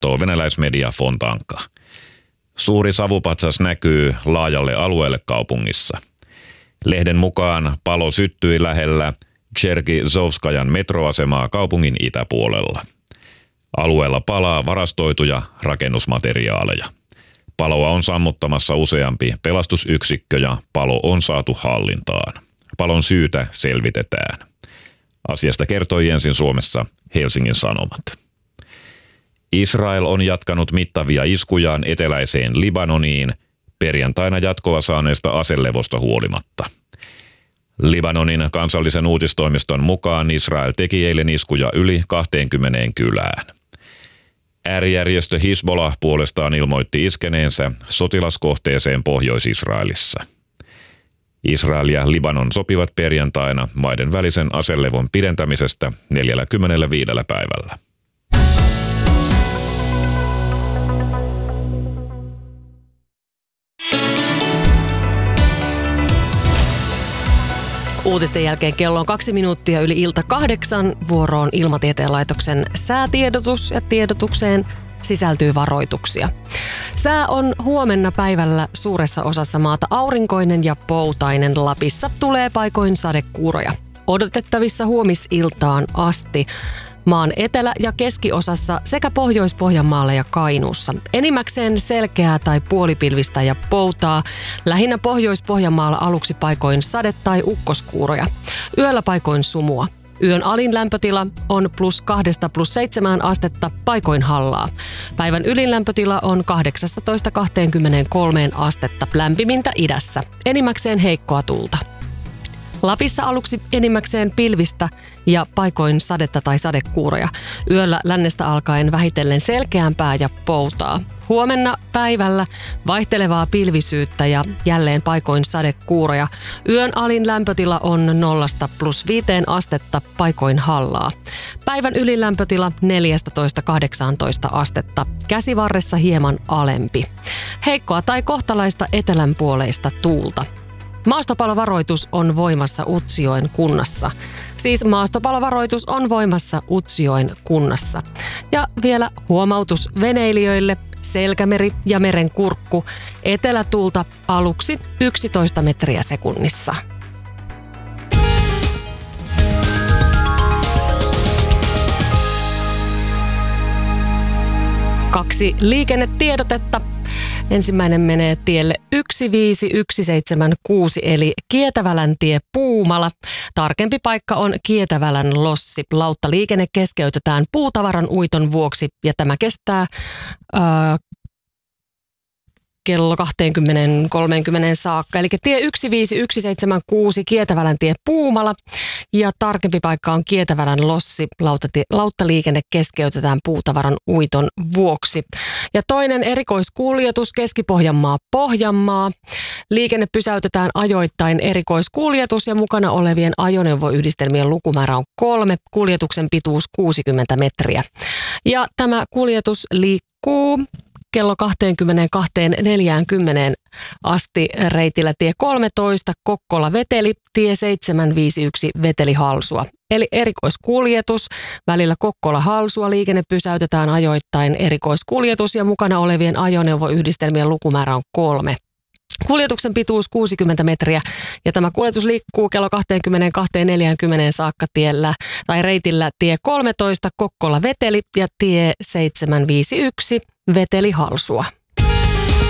kertoo venäläismedia Fontanka. Suuri savupatsas näkyy laajalle alueelle kaupungissa. Lehden mukaan palo syttyi lähellä Cherkizovskajan metroasemaa kaupungin itäpuolella. Alueella palaa varastoituja rakennusmateriaaleja. Paloa on sammuttamassa useampi pelastusyksikkö ja palo on saatu hallintaan. Palon syytä selvitetään. Asiasta kertoi ensin Suomessa Helsingin Sanomat. Israel on jatkanut mittavia iskujaan eteläiseen Libanoniin perjantaina jatkoa saaneesta aselevosta huolimatta. Libanonin kansallisen uutistoimiston mukaan Israel teki eilen iskuja yli 20 kylään. Äärijärjestö Hizbollah puolestaan ilmoitti iskeneensä sotilaskohteeseen Pohjois-Israelissa. Israel ja Libanon sopivat perjantaina maiden välisen aselevon pidentämisestä 45 päivällä. Uutisten jälkeen kello on 2 minuuttia yli ilta 8. Vuoroon Ilmatieteen laitoksen säätiedotus ja tiedotukseen sisältyy varoituksia. Sää on huomenna päivällä suuressa osassa maata aurinkoinen ja poutainen. Lapissa tulee paikoin sadekuuroja. Odotettavissa huomisiltaan asti maan etelä- ja keskiosassa sekä Pohjois-Pohjanmaalla ja Kainuussa. Enimmäkseen selkeää tai puolipilvistä ja poutaa. Lähinnä Pohjois-Pohjanmaalla aluksi paikoin sade- tai ukkoskuuroja. Yöllä paikoin sumua. Yön alin lämpötila on +2 + 7 astetta, paikoin hallaa. Päivän ylin lämpötila on 18–23 astetta, lämpimintä idässä. Enimmäkseen heikkoa tuulta. Lapissa aluksi enimmäkseen pilvistä ja paikoin sadetta tai sadekuuroja. Yöllä lännestä alkaen vähitellen selkeämpää ja poutaa. Huomenna päivällä vaihtelevaa pilvisyyttä ja jälleen paikoin sadekuuroja. Yön alin lämpötila on 0 + 5 astetta, paikoin hallaa. Päivän ylin lämpötila 14–18 astetta. Käsivarressa hieman alempi. Heikkoa tai kohtalaista etelänpuoleista tuulta. Maastopalovaroitus on voimassa Utsjoen kunnassa. Siis maastopalovaroitus on voimassa Utsjoen kunnassa. Ja vielä huomautus veneilijöille: Selkämeri ja Merenkurkku, etelätuulta aluksi 11 metriä sekunnissa. Kaksi liikennetiedotetta. Ensimmäinen menee tielle 15176 eli Kietäväläntie Puumala. Tarkempi paikka on Kietävälän lossi. Lauttaliikenne keskeytetään puutavaran uiton vuoksi ja tämä kestää kello 20:30 saakka. Eli tie 15176 Kietäväläntie Puumala ja tarkempi paikka on Kietävälän lossi. Lauttaliikenne keskeytetään puutavaran uiton vuoksi. Ja toinen erikoiskuljetus Keski-Pohjanmaa-Pohjanmaa. Liikenne pysäytetään ajoittain erikoiskuljetus ja mukana olevien ajoneuvoyhdistelmien lukumäärä on 3. Kuljetuksen pituus 60 metriä. Ja tämä kuljetus liikkuu kello 22:40 asti reitillä tie 13 Kokkola-Veteli, tie 751 Veteli-Halsua. Eli erikoiskuljetus välillä Kokkola-Halsua. Liikenne pysäytetään ajoittain erikoiskuljetus ja mukana olevien ajoneuvoyhdistelmien lukumäärä on 3. Kuljetuksen pituus 60 metriä ja tämä kuljetus liikkuu kello 22:40 saakka tiellä tai reitillä tie 13 Kokkola-Veteli ja tie 751 Veteli-Halsua.